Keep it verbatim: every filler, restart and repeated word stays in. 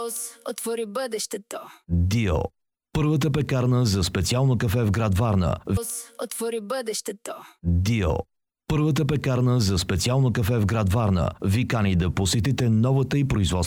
Отвори бъдещето. Дио. Първата пекарна за специално кафе в град Варна. Отвори бъдещето. Дио. Първата пекарна за специално кафе в град Варна ви кани да посетите новата и производствена